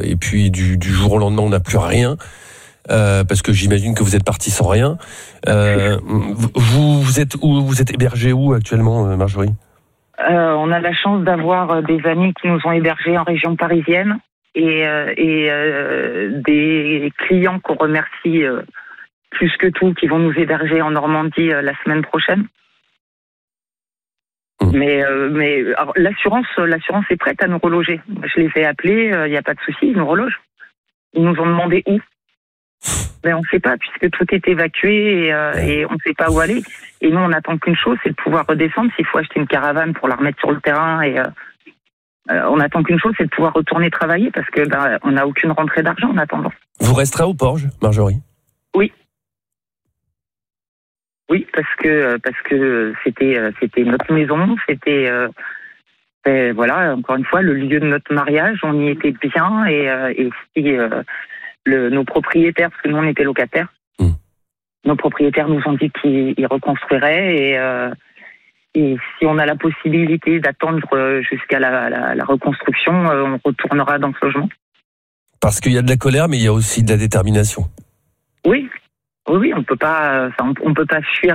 et puis du jour au lendemain, on n'a plus rien. Parce que j'imagine que vous êtes parti sans rien. Vous êtes hébergé où actuellement, Marjorie ? On a la chance d'avoir des amis qui nous ont hébergés en région parisienne et des clients qu'on remercie plus que tout, qui vont nous héberger en Normandie la semaine prochaine. Mais alors, l'assurance est prête à nous reloger. Je les ai appelés, il n'y a pas de souci, ils nous relogent. Ils nous ont demandé où. Mais on ne sait pas, puisque tout est évacué et on ne sait pas où aller. Et nous, on n'attend qu'une chose, c'est de pouvoir redescendre. S'il faut acheter une caravane pour la remettre sur le terrain, et on n'attend qu'une chose, c'est de pouvoir retourner travailler, parce que on n'a aucune rentrée d'argent en attendant. Vous resterez au Porge, Marjorie ? Oui. Oui, parce que c'était notre maison, c'était voilà, encore une fois, le lieu de notre mariage. On y était bien et si nos propriétaires, parce que nous on était locataires, nos propriétaires nous ont dit qu'ils reconstruiraient et si on a la possibilité d'attendre jusqu'à la reconstruction, on retournera dans ce logement. Parce qu'il y a de la colère, mais il y a aussi de la détermination. Oui, on peut pas fuir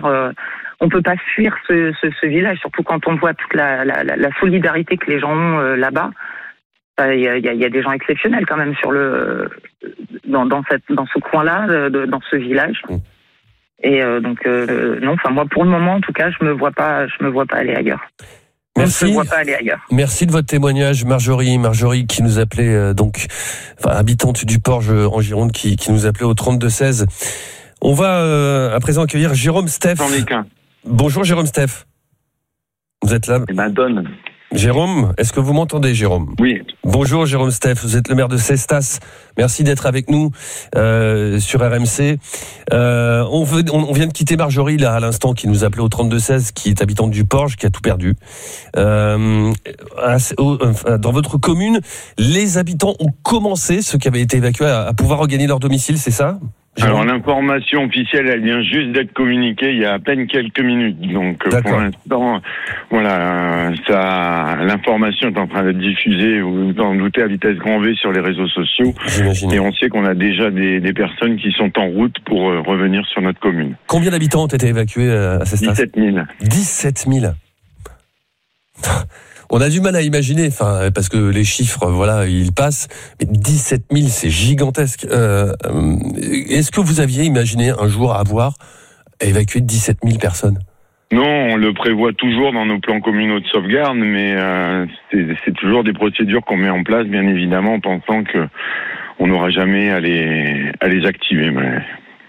ce village, surtout quand on voit toute la solidarité que les gens ont là-bas. Il y a des gens exceptionnels quand même dans ce coin-là, dans ce village. Et donc non, enfin moi pour le moment en tout cas, je me vois pas aller ailleurs. Merci. On ne se voit pas aller ailleurs. Merci de votre témoignage, Marjorie qui nous appelait habitante du Porge en Gironde, qui nous appelait au 3216. On va à présent accueillir Jérôme Steph. Bonjour Jérôme Steph. Vous êtes là ? Donne. Jérôme, est-ce que vous m'entendez, Jérôme ? Oui. Bonjour Jérôme Steph, vous êtes le maire de Cestas. Merci d'être avec nous sur RMC. On vient de quitter Marjorie là à l'instant, qui nous appelait au 3216, qui est habitante du Porge, qui a tout perdu. Dans votre commune, les habitants ont commencé, ceux qui avaient été évacués, à pouvoir regagner leur domicile, c'est ça ? Alors l'information officielle, elle vient juste d'être communiquée il y a à peine quelques minutes. Donc pour l'instant, voilà, l'information est en train d'être diffusée, vous en doutez, à vitesse grand V sur les réseaux sociaux. J'imagine. Et on sait qu'on a déjà des personnes qui sont en route pour revenir sur notre commune. Combien d'habitants ont été évacués à Cestas ? 17 000. 17 000. On a du mal à imaginer, parce que les chiffres, voilà, ils passent. Mais 17 000, c'est gigantesque. Est-ce que vous aviez imaginé un jour avoir évacué 17 000 personnes ? Non, on le prévoit toujours dans nos plans communaux de sauvegarde, mais c'est toujours des procédures qu'on met en place, bien évidemment, en pensant que on n'aura jamais à les activer. Mais...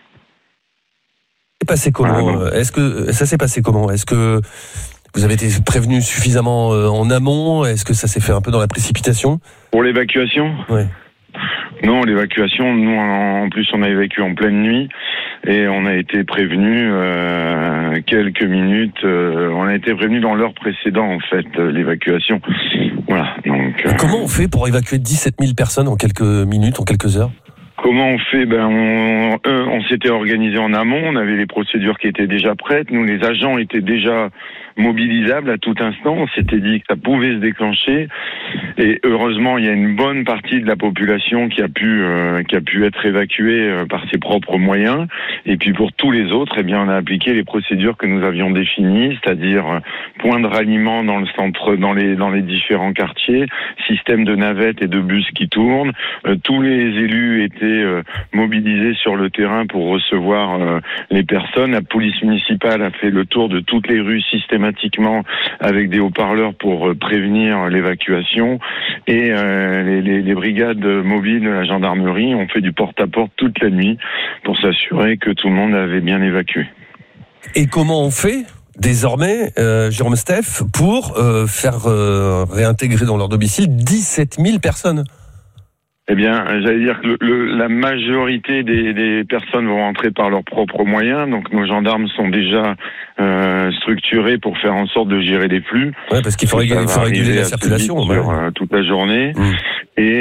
C'est passé comment ? Est-ce que ça s'est passé comment ? Est-ce que vous avez été prévenu suffisamment en amont ? Est-ce que ça s'est fait un peu dans la précipitation ? Pour l'évacuation ? Ouais. Non, l'évacuation, nous en plus on a évacué en pleine nuit et on a été prévenu quelques minutes, on a été prévenu dans l'heure précédente en fait, l'évacuation. Voilà. Donc, comment on fait pour évacuer 17 000 personnes en quelques minutes, en quelques heures ? Comment on fait ? On s'était organisé en amont, on avait les procédures qui étaient déjà prêtes, nous les agents étaient déjà mobilisables à tout instant, on s'était dit que ça pouvait se déclencher et heureusement il y a une bonne partie de la population qui a pu être évacuée par ses propres moyens et puis pour tous les autres, on a appliqué les procédures que nous avions définies, c'est-à-dire point de ralliement dans le centre, dans les différents quartiers, système de navettes et de bus qui tournent, tous les élus étaient mobilisés sur le terrain pour recevoir les personnes. La police municipale a fait le tour de toutes les rues systématiquement avec des haut-parleurs pour prévenir l'évacuation et les brigades mobiles de la gendarmerie ont fait du porte-à-porte toute la nuit pour s'assurer que tout le monde avait bien évacué. Et comment on fait désormais, Jérôme Steph, pour faire réintégrer dans leur domicile 17 000 personnes ? J'allais dire que la majorité des personnes vont rentrer par leurs propres moyens. Donc, nos gendarmes sont déjà structurés pour faire en sorte de gérer les flux. Ouais, parce qu'il faut réguler la circulation sur toute la journée. Et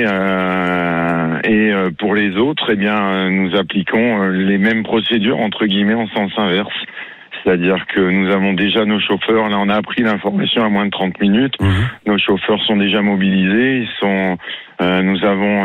pour les autres, nous appliquons les mêmes procédures entre guillemets en sens inverse. C'est-à-dire que nous avons déjà nos chauffeurs, là on a appris l'information à moins de 30 minutes, nos chauffeurs sont déjà mobilisés, nous avons